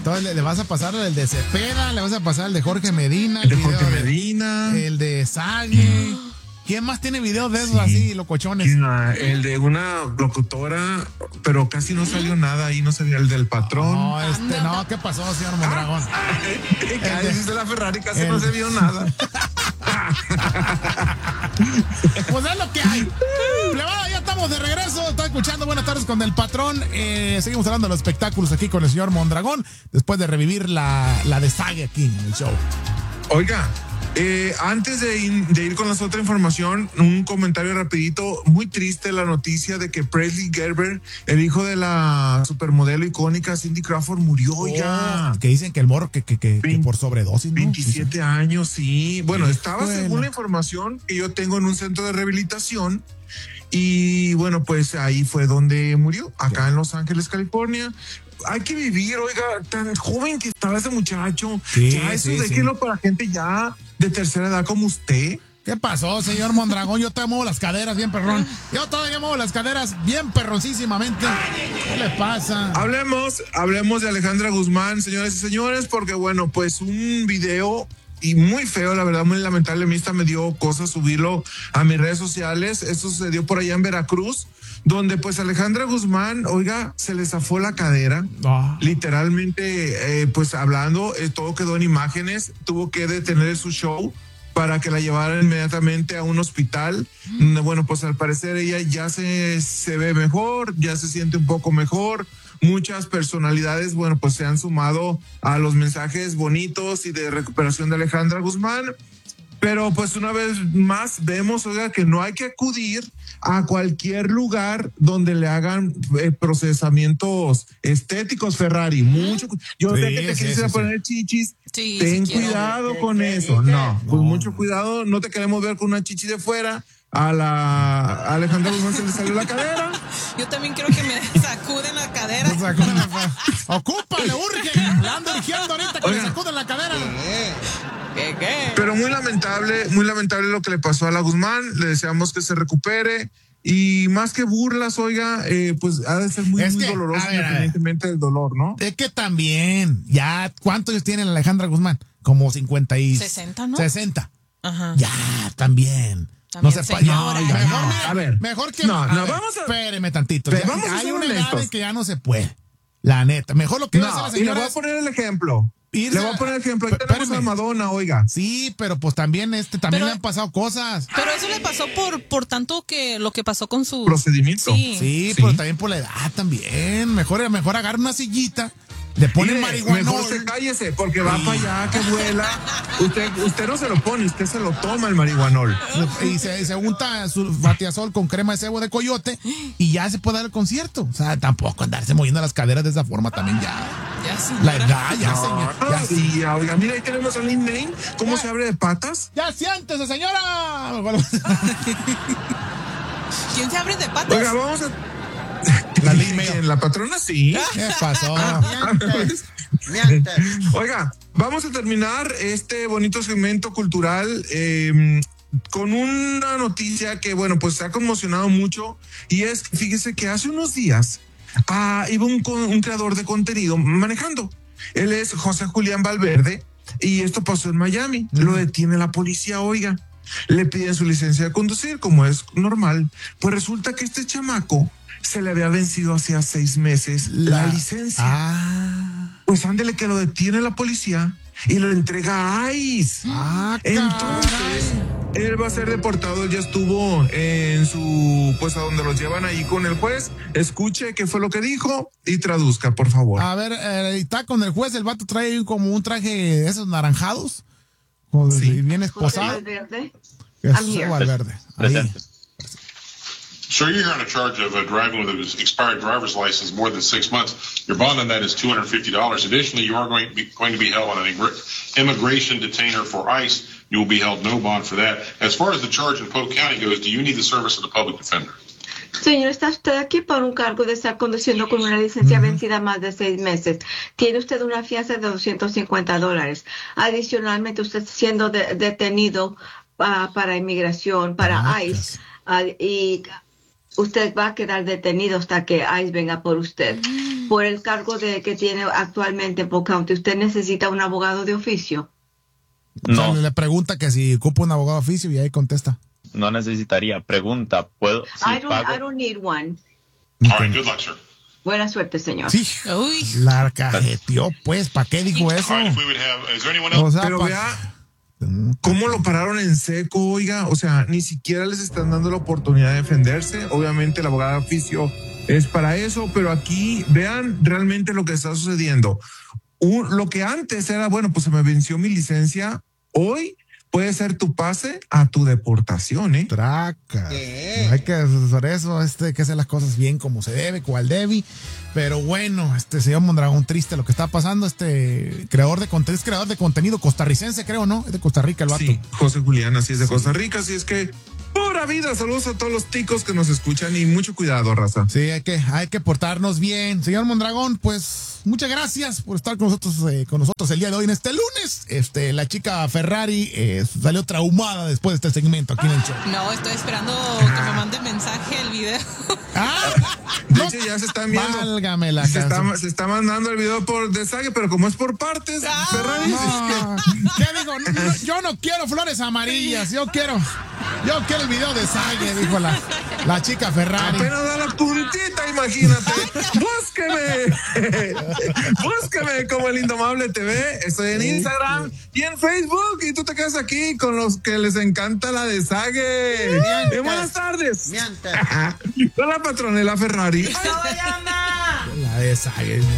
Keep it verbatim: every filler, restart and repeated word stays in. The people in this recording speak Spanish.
entonces le, le vas a pasar el de Cepeda, le vas a pasar el de Jorge Medina. El, el de Jorge de, Medina. El de Sague. ¿Quién más tiene videos de esos sí. así, locochones? El de una locutora, pero casi no salió nada ahí, no sabía el del patrón. No, este, no, ¿qué pasó, señor Mondragón? Ah, el de la Ferrari casi el... no se vio nada. Pues es lo que hay. Plebada, ya estamos de regreso. Está escuchando Buenas Tardes con el Patrón. Eh, seguimos hablando de los espectáculos aquí con el señor Mondragón, después de revivir la, la de Sague aquí en el show. Oiga, Eh, antes de ir, de ir con la otra información, un comentario rapidito. Muy triste la noticia de que Presley Gerber, el hijo de la supermodelo icónica Cindy Crawford, murió oh, ya. Que dicen que el morro que, que, que, que por sobredosis, ¿no? veintisiete años, sí. Bueno, estaba bueno. según la información que yo tengo en un centro de rehabilitación. Y bueno, pues ahí fue donde murió, acá yeah. en Los Ángeles, California. Hay que vivir, oiga, tan joven que estaba ese muchacho. Sí, ya eso sí, déjelo sí. para gente ya de tercera edad como usted. ¿Qué pasó, señor Mondragón? Yo te muevo las caderas bien perrón. Yo todavía muevo las caderas bien perroncísimamente. ¿Qué le pasa? Hablemos, hablemos de Alejandra Guzmán, señores y señores, porque bueno, pues un video y muy feo, la verdad, muy lamentable. A mí esta me dio cosa subirlo a mis redes sociales. Esto sucedió por allá en Veracruz, donde pues Alejandra Guzmán, oiga, se le zafó la cadera, oh. literalmente, eh, pues hablando, eh, todo quedó en imágenes, tuvo que detener su show para que la llevaran inmediatamente a un hospital. Mm. Bueno, pues al parecer ella ya se, se ve mejor, ya se siente un poco mejor. Muchas personalidades, bueno, pues se han sumado a los mensajes bonitos y de recuperación de Alejandra Guzmán. Pero pues una vez más vemos, oiga, que no hay que acudir a cualquier lugar donde le hagan eh, procesamientos estéticos, Ferrari. Mucho, yo sí, sé que te sí, quieres sí, poner sí. chichis. Sí, Ten sí cuidado quiero. con eso. No, pues no. mucho cuidado. No te queremos ver con una chichi de fuera. A la a Alejandra Guzmán se le salió la cadera. Yo también quiero que me sacuden la cadera. Sacuden la Ocupa, le urge. La ando eligiendo ahorita que Oigan. le sacuden la cadera. ¿Qué, qué? Pero muy lamentable, muy lamentable lo que le pasó a la Guzmán. Le deseamos que se recupere. Y más que burlas, oiga, eh, pues ha de ser muy, es muy que, doloroso, ver, independientemente del dolor, ¿no? Es que también, ya, ¿cuántos años tiene Alejandra Guzmán? Como cincuenta y... sesenta, ¿no? sesenta. Ajá. Ya, también. También no se pa- no, no, mejor, no, a ver. Mejor que no, a no, ver, vamos a espéreme tantito. Pero Ya, vamos a hay una edad honestos. en que ya no se puede. La neta. Mejor lo que no, va a hacer la y le señora. voy a poner el ejemplo. Irse, le voy a poner el ejemplo. Ahí p- tenemos espérame. a Madonna, oiga. Sí, pero pues también este también Pero- le han pasado cosas. Pero eso le pasó por por tanto que lo que pasó con su Procedimiento. Sí. Sí, Sí. pero también por la edad también. Mejor, mejor agarra una sillita, le ponen Mire, marihuana. mejor se cállese, porque va para allá, que vuela. Usted, usted no se lo pone, usted se lo toma el marihuanol. Y se, se unta su batiazol con crema de cebo de coyote y ya se puede dar el concierto. O sea, tampoco andarse moviendo las caderas de esa forma también ya. Ya, señora. La edad, ya, No, señor. Ya, sí, oiga, mira, ahí tenemos a Lin May. ¿Cómo Ya. se abre de patas? ya siéntese, señora. ¿Quién se abre de patas? Oiga, vamos a... La Lin May. ¿En la patrona sí? ¿Qué pasó? Oiga, vamos a terminar este bonito segmento cultural eh, con una noticia que, bueno, pues se ha conmocionado mucho. Y es, fíjese que hace unos días ah, iba un, un creador de contenido manejando. Él es José Julián Valverde y esto pasó en Miami. Mm. Lo detiene la policía, oiga. Le piden su licencia de conducir, como es normal. Pues resulta que este chamaco se le había vencido hacía seis meses la, la licencia. Ah. Pues ándele que lo detiene la policía y lo entrega a ICE. Ah, Entonces, él va a ser deportado. Él ya estuvo en su, pues a donde los llevan ahí con el juez. Escuche qué fue lo que dijo y traduzca, por favor. A ver, eh, está con el juez, el vato trae como un traje de esos naranjados. Con, Sí. y bien esposado. Valverde. Es I'm here. Valverde. Ahí. Sir, you're on a charge of uh, driving with an expired driver's license more than six months. Your bond on that is two hundred fifty dollars. Additionally, you are going to be, going to be held on an immigration detainer for ICE. You will be held no bond for that. As far as the charge in Polk County goes, do you need the service of the public defender? Señor, está usted aquí por un cargo de estar conduciendo con una licencia vencida más de seis meses. Tiene usted una fianza de doscientos cincuenta dólares. Adicionalmente, usted siendo de, detenido uh, para inmigración, para Ah, ICE, uh, y usted va a quedar detenido hasta que ICE venga por usted. por el cargo de que tiene actualmente en Polk County. ¿Usted necesita un abogado de oficio? No. O sea, le pregunta que si ocupa un abogado de oficio y ahí contesta. No necesitaría. Pregunta, ¿puedo? Si I don't, pago... I don't need one. All right, good luck, sir. Buena suerte, señor. Sí. Uy. La cajeteó, pues. ¿Para qué dijo eso? All right, if we would have, is there anyone else? O sea, Pero pa- vea cómo lo pararon en seco, oiga. O sea, ni siquiera les están dando la oportunidad de defenderse. Obviamente, el abogado de oficio es para eso, pero aquí vean realmente lo que está sucediendo. Un, lo que antes era, bueno, pues se me venció mi licencia. Hoy puede ser tu pase a tu deportación, ¿eh? Traca. Hay que hacer eso, este, que hacer las cosas bien como se debe, cual debe. Pero bueno, este señor Mondragón, triste lo que está pasando. Este creador de contenido, es creador de contenido costarricense, creo, ¿no? Es de Costa Rica el vato. Sí, José Julián, así es de Costa Rica, así es que pura vida, saludos a todos los ticos que nos escuchan y mucho cuidado, raza. Sí, hay que, hay que portarnos bien. Señor Mondragón, pues muchas gracias por estar con nosotros, eh, con nosotros el día de hoy en este lunes. Este, la chica Ferrari eh, salió traumada después de este segmento aquí en el show. No, estoy esperando que me mande mensaje el video. Ah, De no, hecho, ya se están viendo. válgame la Se canción. está, se está mandando el video por desague, pero como es por partes, Ah. Ferrari. No, ¿qué digo? No, no, yo no quiero flores amarillas, yo quiero, yo quiero el video de Sague, dijo la, la chica Ferrari. Apenas da la puntita, imagínate. Búsqueme. Búsqueme como el Indomable T V. Estoy en Instagram y en Facebook. Y tú te quedas aquí con los que les encanta la de Sague. Eh, buenas tardes. Hola, patronela Ferrari. La de Sague.